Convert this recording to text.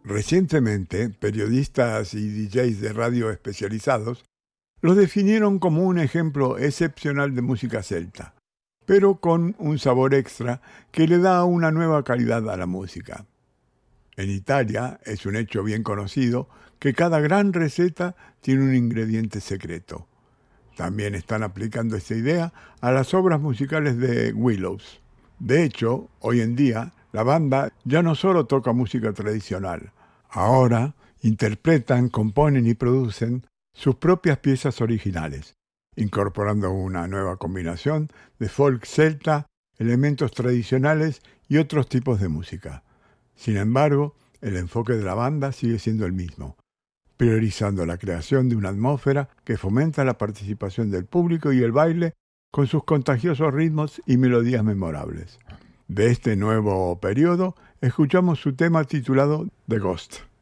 Recientemente, periodistas y DJs de radio especializados los definieron como un ejemplo excepcional de música celta, pero con un sabor extra que le da una nueva calidad a la música. En Italia es un hecho bien conocido que cada gran receta tiene un ingrediente secreto. También están aplicando esta idea a las obras musicales de Willows. De hecho, hoy en día, la banda ya no solo toca música tradicional. Ahora interpretan, componen y producen sus propias piezas originales, incorporando una nueva combinación de folk celta, elementos tradicionales y otros tipos de música. Sin embargo, el enfoque de la banda sigue siendo el mismo, priorizando la creación de una atmósfera que fomenta la participación del público y el baile con sus contagiosos ritmos y melodías memorables. De este nuevo periodo, escuchamos su tema titulado The Ghost.